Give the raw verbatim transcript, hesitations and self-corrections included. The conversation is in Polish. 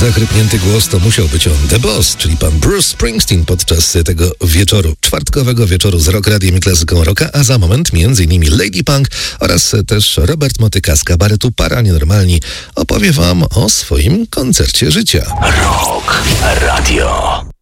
Zachrypnięty głos to musiał być on, The Boss, czyli pan Bruce Springsteen podczas tego wieczoru, czwartkowego wieczoru z Rock Radiem i Klasyką Rocka, a za moment między innymi Lady Punk oraz też Robert Motyka z kabaretu Para Nienormalni opowie wam o swoim koncercie życia. Rock Radio.